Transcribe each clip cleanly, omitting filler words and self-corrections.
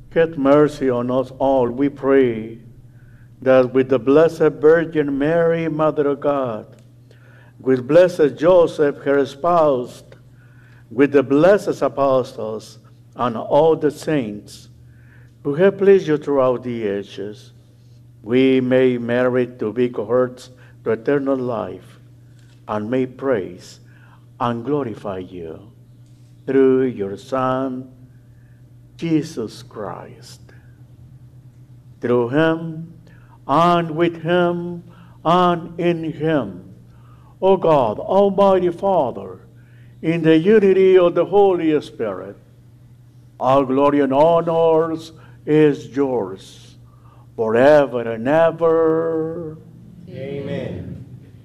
Have mercy on us all, we pray, that with the Blessed Virgin Mary, Mother of God, with blessed Joseph, her spouse, with the blessed apostles, and all the saints who have pleased you throughout the ages, we may merit to be cohorts to eternal life, and may praise and glorify you through your Son, Jesus Christ. Through him, and with him, and in him, O God, Almighty Father, in the unity of the Holy Spirit, all glory and honors is yours, forever and ever. Amen.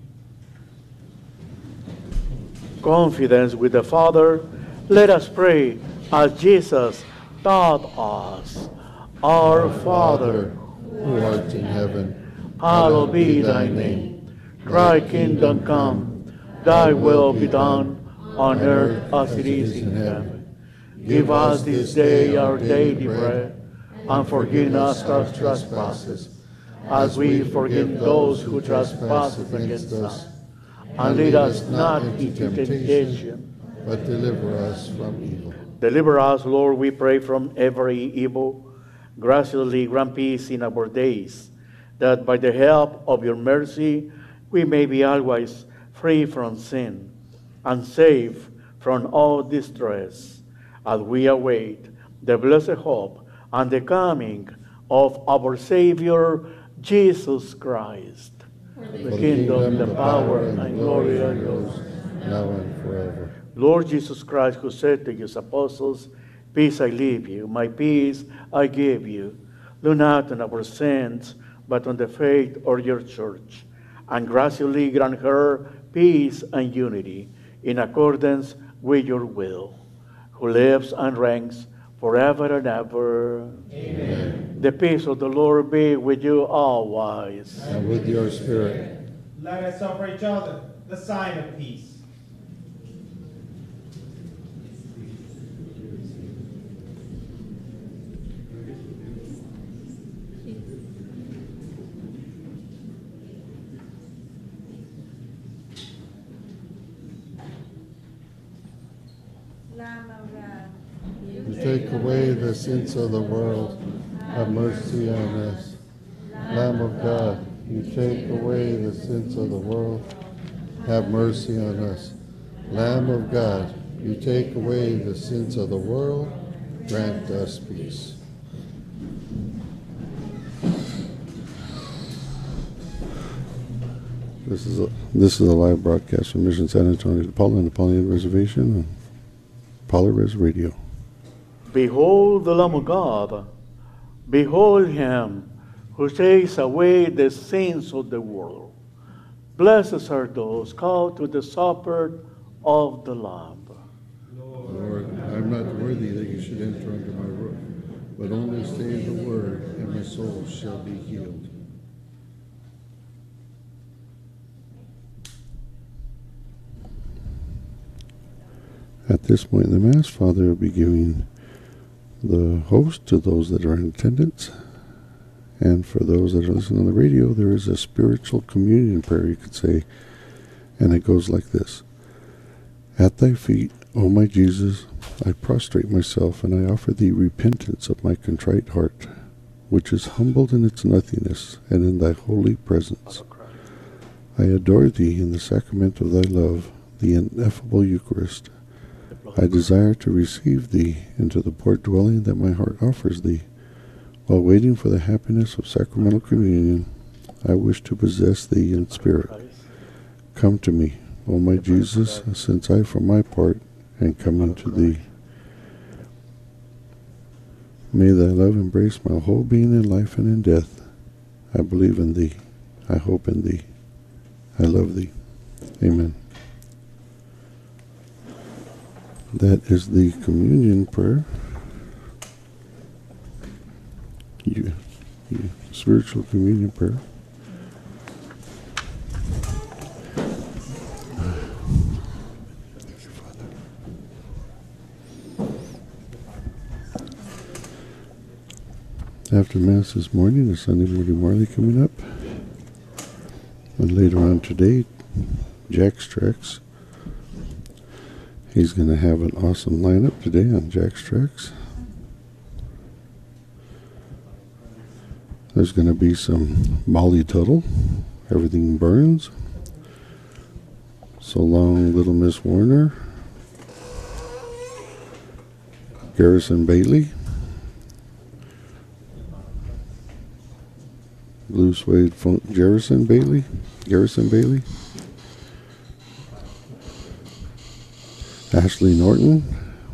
Confidence with the Father, let us pray as Jesus taught us. Our Father, who art in heaven, hallowed be thy name. Thy kingdom come, thy will be done, on earth as it is in heaven. Give us this day our daily bread, and forgive us our trespasses, as we forgive those who trespass against us. And lead us not into temptation, but deliver us from evil. Deliver us, Lord, we pray, from every evil. Graciously grant peace in our days, that by the help of your mercy we may be always free from sin and safe from all distress, as we await the blessed hope and the coming of our Savior, Jesus Christ. The kingdom, the power, and glory are yours, now and forever. Lord Jesus Christ, who said to his apostles, peace I leave you, my peace I give you. Look not on our sins, but on the faith of your church, and graciously grant her peace and unity in accordance with your will, who lives and reigns forever and ever. Amen. The peace of the Lord be with you always. And with your spirit. Let us offer each other the sign of peace. Lamb of God, You take away the sins of the world, have mercy on us. Lamb of God, you take away the sins of the world, have mercy on us. Lamb of God, you take away the sins of the world, grant us peace. This is a live broadcast from Mission San Antonio de Paula and the Paulian Reservation on Paula Res Radio. Behold the Lamb of God. Behold him who takes away the sins of the world. Blessed are those called to the supper of the Lamb. Lord, I am not worthy that you should enter under my roof, but only say the word, and my soul shall be healed. At this point in the Mass, Father will be giving the host to those that are in attendance. And for those that are listening on the radio, there is a spiritual communion prayer, you could say. And it goes like this. At thy feet, O my Jesus, I prostrate myself, and I offer thee repentance of my contrite heart, which is humbled in its nothingness and in thy holy presence. I adore thee in the sacrament of thy love, the ineffable Eucharist. I desire to receive thee into the poor dwelling that my heart offers thee. While waiting for the happiness of sacramental communion, I wish to possess thee in spirit. Come to me, O my Jesus, since I for my part am coming to thee. May thy love embrace my whole being in life and in death. I believe in thee. I hope in thee. I love thee. Amen. That is the communion prayer. Spiritual communion prayer. Thank you, Father. After Mass this morning is Sunday Morning Marley coming up. And later on today, Jack's Tracks. He's going to have an awesome lineup today on Jack's Tracks. There's going to be some Molly Tuttle, Everything Burns. So Long Little Miss Warner, Garrison Bailey, Blue Suede Funk Garrison Bailey, Ashley Norton,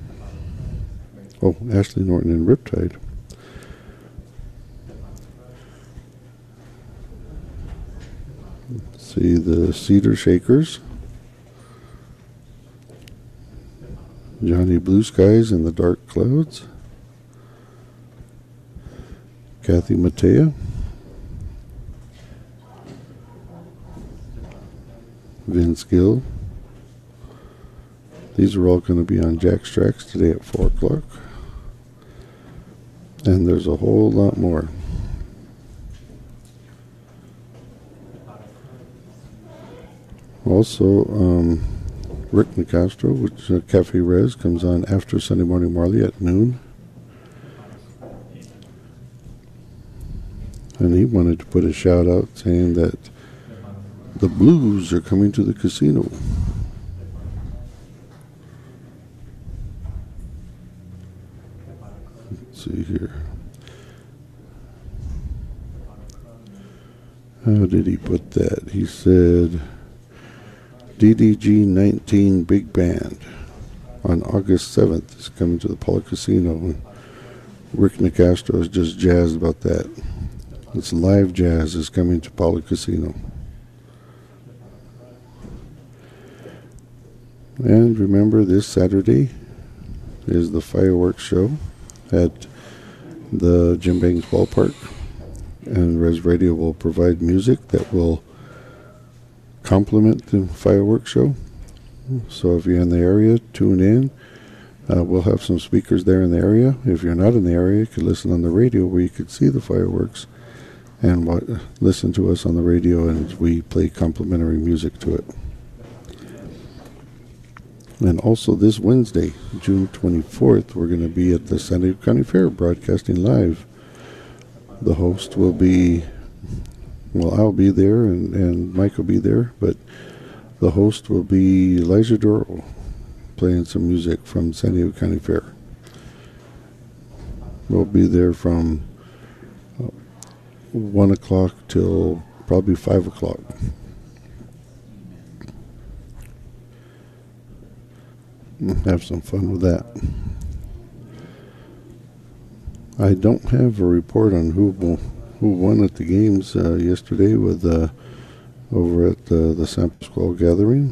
Ashley Norton and Riptide. Let's see, the Cedar Shakers, Johnny Blue Skies and the Dark Clouds, Kathy Mattea, Vince Gill. These are all going to be on Jack's Tracks today at 4 o'clock. And there's a whole lot more. Also, Rick Nicastro, which Cafe Rez, comes on after Sunday Morning Marley at noon. And he wanted to put a shout out saying that the Blues are coming to the casino. Let's see here. How did he put that? He said DDG 19 Big Band on August 7th is coming to the Paula Casino. And Rick Nicastro is just jazzed about that. It's live jazz is coming to Paula Casino. And remember, this Saturday is the fireworks show at the Jim Banks Ballpark. And Res Radio will provide music that will complement the fireworks show. So if you're in the area, tune in. We'll have some speakers there in the area. If you're not in the area, you could listen on the radio where you could see the fireworks and listen to us on the radio, and we play complimentary music to it. And also this Wednesday, June 24th, we're going to be at the San Diego County Fair broadcasting live. The host will be, I'll be there and Mike will be there, but the host will be Elijah Doro playing some music from San Diego County Fair. We'll be there from 1 o'clock till probably 5 o'clock. Have some fun with that. I don't have a report on who won at the games yesterday with over at the San Pasqual Gathering.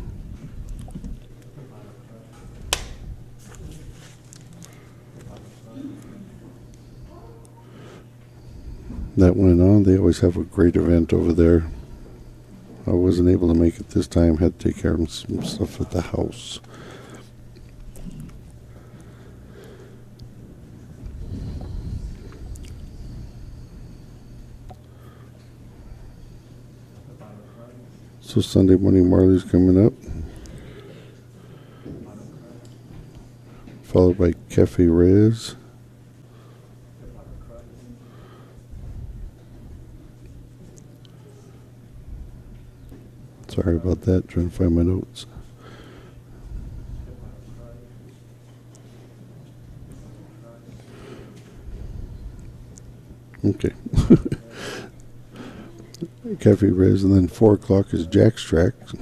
That went on. They always have a great event over there. I wasn't able to make it this time. Had to take care of some stuff at the house. So Sunday Morning Marley's coming up, followed by Cafe Rez. Sorry about that, trying to find my notes. Okay. Cafe Rez, and then 4 o'clock is Jack's Tracks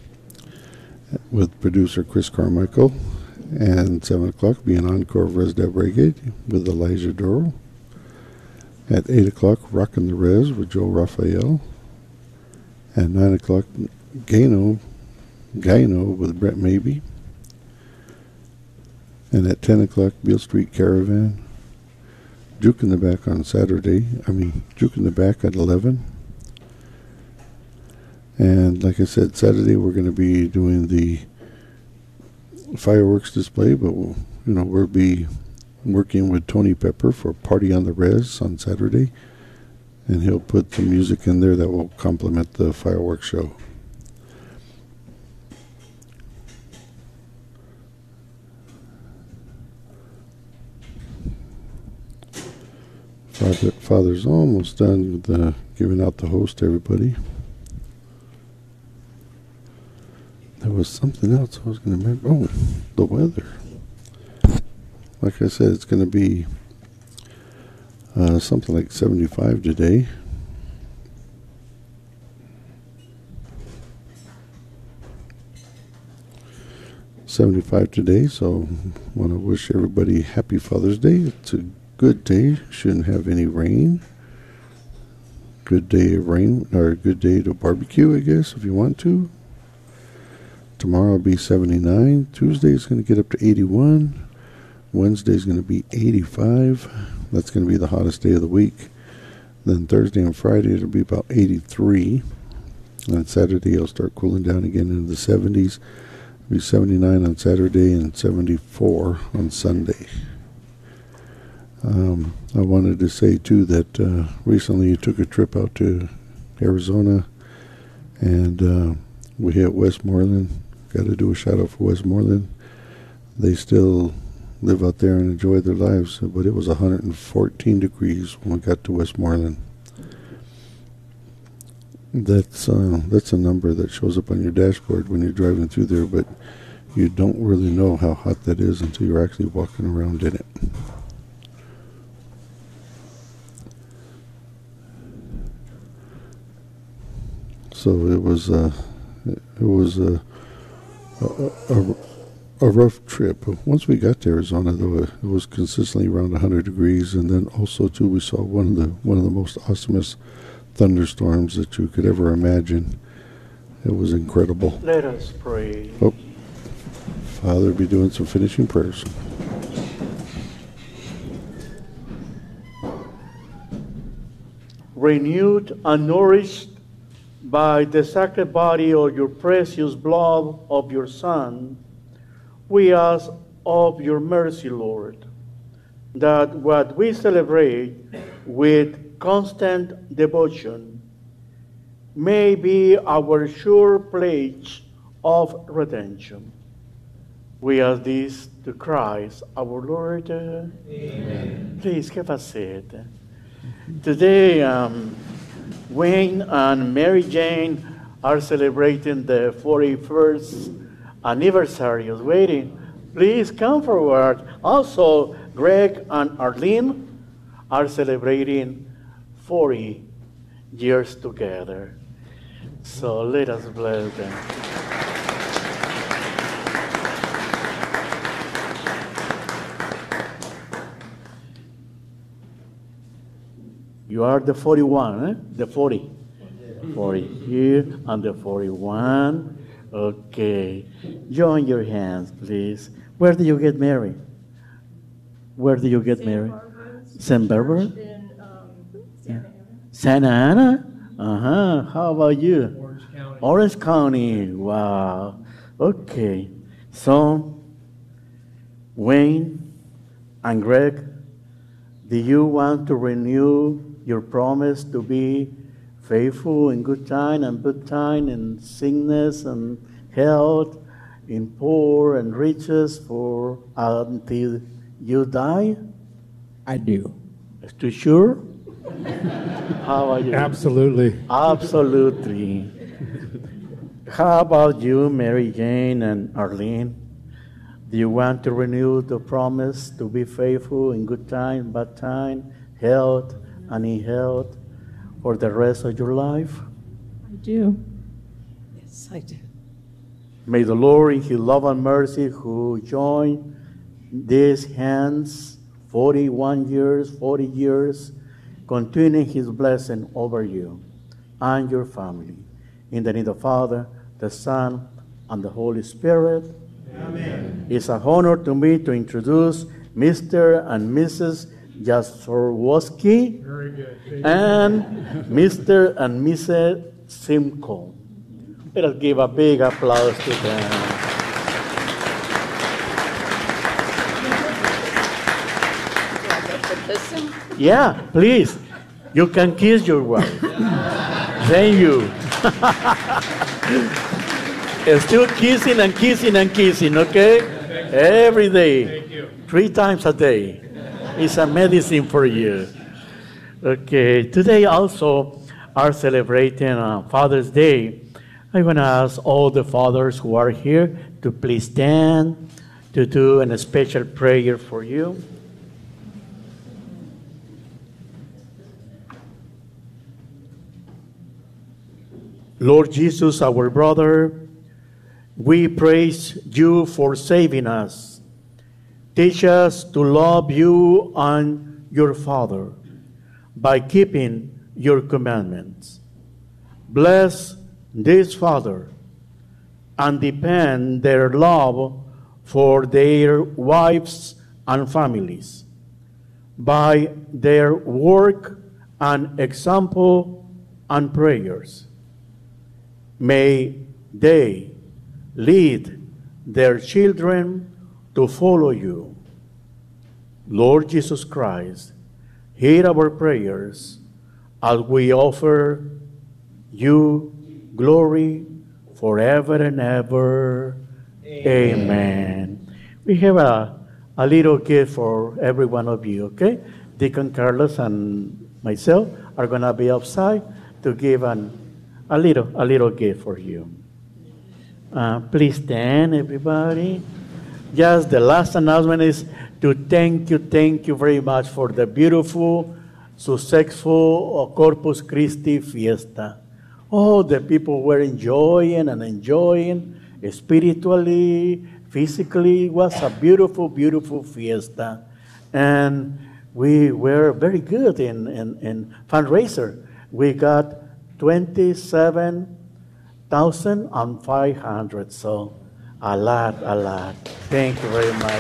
with producer Chris Carmichael, and 7 o'clock be an encore of Res Deb Reggae with Elijah Doro. At 8 o'clock, Rockin' the Res with Joe Raphael. At 9 o'clock, Gaino with Brett Mabey. And at 10 o'clock, Beale Street Caravan. Juke in the Back on Juke in the Back at 11. And like I said, Saturday we're going to be doing the fireworks display, but we'll be working with Tony Pepper for Party on the Res on Saturday, and he'll put the music in there that will complement the fireworks show. Father's almost done with giving out the host to everybody. There was something else I was going to remember. Oh, the weather. Like I said, it's going to be something like 75 today. So I want to wish everybody happy Father's Day. It's a good day. Shouldn't have any rain. Good day of rain, or a good day to barbecue, I guess, if you want to. Tomorrow will be 79. Tuesday is going to get up to 81. Wednesday is going to be 85. That's going to be the hottest day of the week. Then Thursday and Friday it'll be about 83. And Saturday it'll start cooling down again into the 70s. It'll be 79 on Saturday and 74 on Sunday. I wanted to say too that recently you took a trip out to Arizona, and we hit Westmoreland. Got to do a shout out for Westmoreland. They still live out there and enjoy their lives, but it was 114 degrees when we got to Westmoreland. That's a number that shows up on your dashboard when you're driving through there, but you don't really know how hot that is until you're actually walking around in it. So it was a rough trip. Once we got to Arizona, though, it was consistently around 100 degrees, and then also too we saw one of the most awesomest thunderstorms that you could ever imagine. It was incredible. Let us pray. Oh, Father, be doing some finishing prayers. Renewed and nourished by the sacred body of your precious blood of your Son, we ask of your mercy, Lord, that what we celebrate with constant devotion may be our sure pledge of redemption. We ask this to Christ our Lord. Amen. Please have a seat. Today, Wayne and Mary Jane are celebrating the 41st anniversary of wedding. Please come forward. Also, Greg and Arlene are celebrating 40 years together. So let us bless them. You are the 41, eh? The 40. 40 here and the 41. Okay. Join your hands, please. Where do you get married? Where do you get married? St. Barbara? In Santa Ana. Santa Ana? Uh-huh. How about you? Orange County. Orange County. Wow. Okay. So, Wayne and Greg, do you want to renew your promise to be faithful in good time and bad time, in sickness and health, in poor and riches for until you die? I do. Is too sure? How are you? Absolutely. Absolutely. How about you, Mary Jane and Arlene? Do you want to renew the promise to be faithful in good time, bad time, health, and in health for the rest of your life? I do. Yes, I do. May the Lord in His love and mercy who joined these hands 41 years, 40 years, continue His blessing over you and your family. In the name of the Father, the Son, and the Holy Spirit. Amen. It's an honor to me to introduce Mr. and Mrs. Jastrowski Very good. and Mr. and Mrs. Simcoe. Let us give a big applause to them. Listen. Yeah, please. You can kiss your wife. Thank you. Still kissing and kissing and kissing, okay? Every day. 3 times a day. It's a medicine for you. Okay, today also are celebrating Father's Day. I want to ask all the fathers who are here to please stand to do a special prayer for you. Lord Jesus, our brother, we praise you for saving us. Teach us to love you and your Father by keeping your commandments. Bless this Father and deepen their love for their wives and families by their work and example and prayers. May they lead their children to follow you. Lord Jesus Christ, hear our prayers as we offer you glory forever and ever. Amen. We have a little gift for every one of you, okay? Deacon Carlos and myself are going to be outside to give a little gift for you. Please stand, everybody. Just the last announcement is to thank you very much for the beautiful, successful Corpus Christi fiesta. Oh, the people were enjoying spiritually, physically. It was a beautiful, beautiful fiesta. And we were very good in fundraiser. We got 27,500. So a lot. Thank you very much.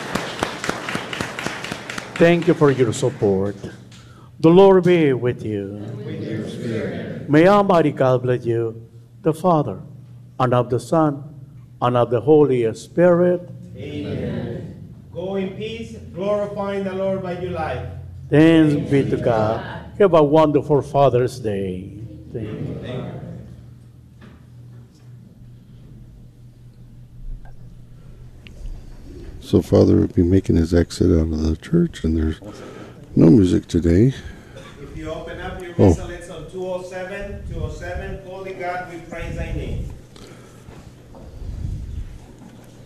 Thank you for your support. The Lord be with you. With your spirit. May Almighty God bless you, the Father, and of the Son, and of the Holy Spirit. Amen. Go in peace, glorifying the Lord by your life. Thanks be to God. Have a wonderful Father's Day. Thank you. Thank you. So Father will be making his exit out of the church, and there's no music today. If you open up your whistle, it's on 207, Holy God, we praise thy name.